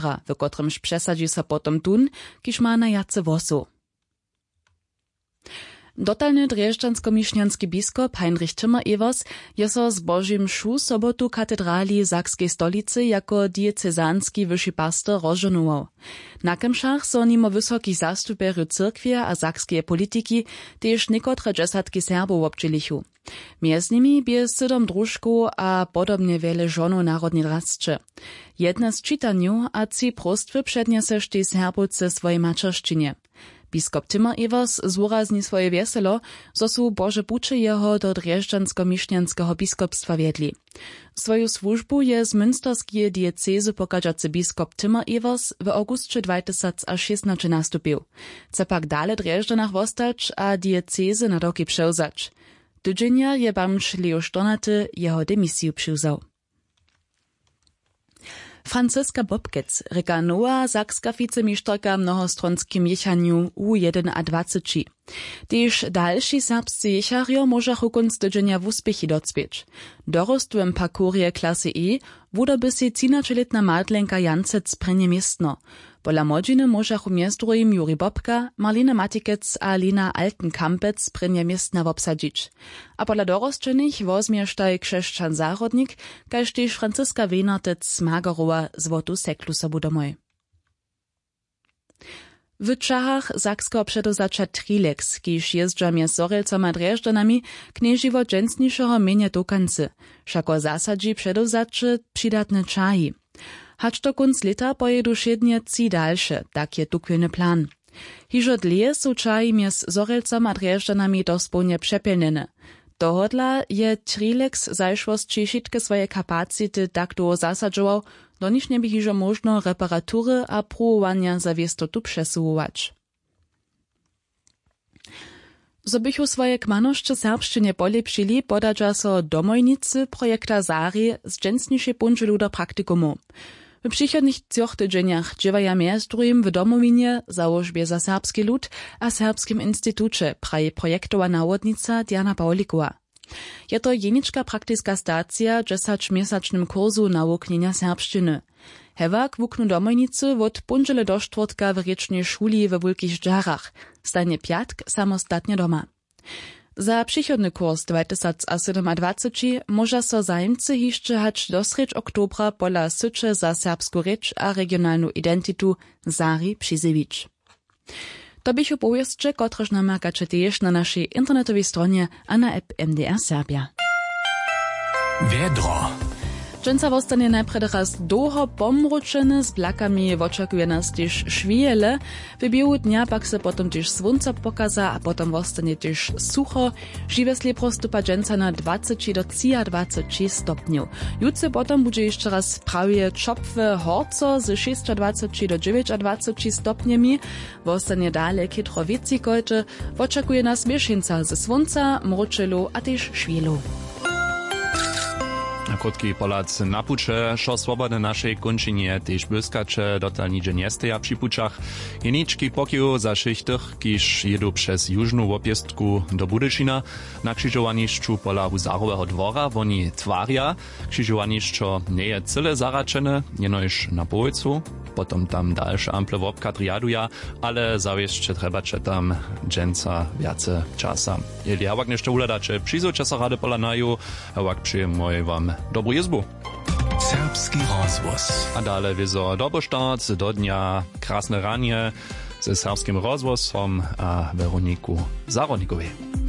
decembra, w kotrymż przesadzi sa potom tun, kiż ma na jace wosu. Dotalny drjeżdżansko-mišňanski biskop Heinrich Timmer-Evers je so z Božim mšu sobotu katedrali Sakskiej stolicy jako diecezanski wyższy pastor rozžonował. Na kemšach so nimo wysokich zastupery cyrkwie a sakskie polityki też niekotre dziesiątki Serbów obdźelichu. Między nimi bie 7 drużków a podobnie wiele żonów narodnej rasce. Jedna z czytaniu a 3 prostwy przedniesesz tej Serbowce swojej maczerszczynie. Biskop Timmer-Evers zúrazni swoje wieselo, zo su Boże puče jeho do drježdžansko-mišňanského biskopstwa wiedli. Swoju służbu je z münsterskie diecezy pokażacy biskop Timmer-Evers w augustie 2016 nastupił. Chce pak dale drježdżanach wostać a diecezy na roki převzać. Tydzienia je bamž Leo Stornaty jeho demisiju přivzał. Franciska Bobkec, reka nowa sakska wicemistrka mnohostronskim jechaniu U21. Tež dalši serbscy jecharjo możachu kunc tydzienia w uspěchi docpieć. Dorostwem parkurie klasy E wudoby si 13-letna Madlenka Jancec prenie miestno. Pola modziny możachu miestrujem Juri Bobka, Marlene Matikec a Lina Altenkampec prenie miestna obsadzić. A pola dorostčenych wozmiesztaj krzeszczan zárodnik, kaž tež Franciska Wienertec Magerowa złotu seklu sobu domoj. W Čahach sakskiego przedozacza Trilex, kiż jezdża mjez Zorelcom a Drježdżanami, kniežiwo dżęsnišeho mienia dokancy, šako zasadzi przedozacze přidatne Čahi. Hacz do kunc leta pojedu šednie 3 dalsze, tak je tukwielny plan. Hižo dlje su Čahi mjez Zorelcom a Drježdżanami dospolnie přepelnene. Dohodla je Trilex zajšłostči šitke swoje kapacity takto zasadžował, do nich nie by hižo možno reparatury a pruwowania za wiestotu przesuwać. Zobychu swoje kmanoszcze serbszczynie polepšili, podadža so domojnicy projekta Zari z dżęsnišej punželu do praktikumu. W przychodnych 3 tydzieniach dziewaja mjez drugim w domowinie, założbie za serbski lud a Serbskim instytucie, praje projektowa nawodnica Diana Paulikowa. Je to jeniczka praktyska stacja 10-miesacznym kursu nawuknienia serbszczyny. Hewak wuknu domojnicy wot punžele do štvrtka w riečnej šuli we Wulkich Dżarach, stanie piatk samostatnie doma. Za przychodny kurs 2027 może so zajmcy hiszcze hać do sreć oktobra pola sycze za serbsku rzecz a regionalną identitu Zari přizewić. To bychu powieszcze, kotreż namakacie też na naszej internetowej stronie a na app MDR Serbia. Wiedro. Dżęca wostanie najpierw raz długo pomruczeny, z blakami oczekuje nas też szwijele. W biegu dnia pak se potom też słońce pokaza, a potom wostanie też sucho. Żywiesle prostupa dżęca na 20 do 23 stopniów. Jutce potom będzie jeszcze raz prawie czopwe horco z 26 do 29 stopniami. Wostanie dalej kitro wieci kolte. Oczekuje nas mieszanca ze słońca, mruczelu, a też szwielu. Krótki polac napucze, šo swobodne naszej kończynie też błyskacze dotal nigdzie nie steja przy puczach. Jeniczki pokiju za szychtych, kiż jedu przez jużną łopiestku do Budyšina. Na krzyżowaniszczu pola Huzarowego dwora woni twaria. Krzyżowaniszczo nie je cyle zaraczene, jenoż na połycu. Potom tam dalsze ample wopka triaduja, ale zawieszcze trebacze tam dżęca wiace czasa. Jeli hawak jeszcze uladacze przyjdą czasa rady pola naju, hawak przyjmuję wam dobrą jezbu. Serbski rozwóz. A dalej wieso dobry start do dnia, krasne ranie ze serbskim rozwozom a Weroniku Zaronikowej.